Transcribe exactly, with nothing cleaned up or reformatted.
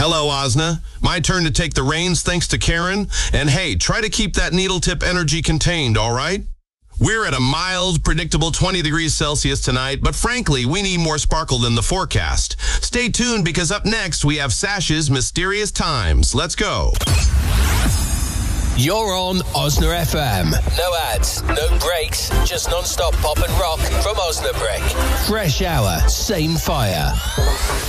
Hello, Osna. My turn to take the reins thanks to Karen. And hey, try to keep that needle tip energy contained, all right? We're at a mild, predictable twenty degrees Celsius tonight, but frankly, we need more sparkle than the forecast. Stay tuned because up next, we have Sash's Mysterious Times. Let's go. You're on Osna F M. No ads, no breaks, just non-stop pop and rock from Osnabrück. Fresh hour, same fire.